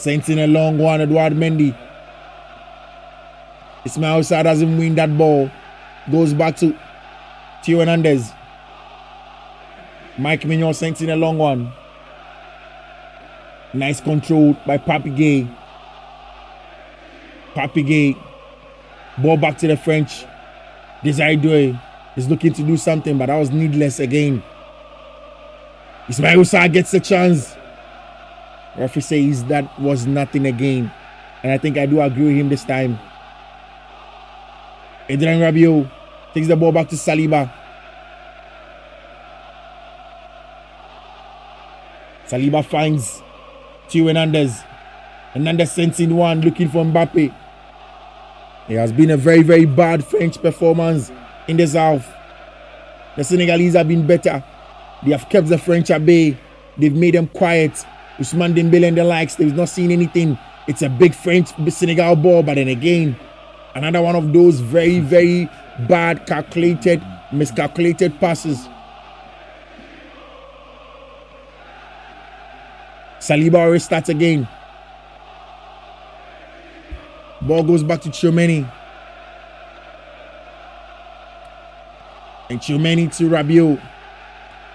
Sends in a long one, Edouard Mendy. Ismail Sarr doesn't win that ball. Goes back to Theo Hernandez. Mike Mignon sends in a long one. Nice control by Papi Gueye. Papi Gueye. Ball back to the French. Desire Doué is looking to do something, but that was needless again. Ismail Sarr gets the chance. Referee says that was nothing again. And I think I do agree with him this time. Adrien Rabiot takes the ball back to Saliba. Saliba finds Theo Hernandez. Hernandez sends in one, looking for Mbappe. It has been a very, very bad French performance in the south. The Senegalese have been better. They have kept the French at bay. They've made them quiet. Ousmane Dembele and the likes, they've not seen anything. It's a big French-Senegal ball, but then again, another one of those very, very bad, miscalculated passes. Saliba already starts again. Ball goes back to Tchouameni. And Tchouameni to Rabiot.